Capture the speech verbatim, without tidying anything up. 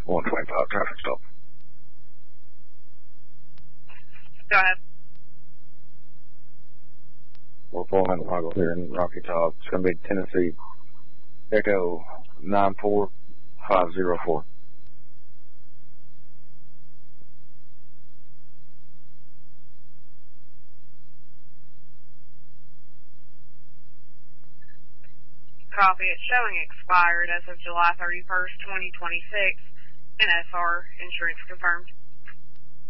one twenty-five traffic stop. Go ahead. We're pulling in the Hoggle here in Rocky Top. It's going to be Tennessee Echo nine four five zero four. Copy. It's showing expired as of July thirty-first, twenty twenty-six. N S R insurance confirmed.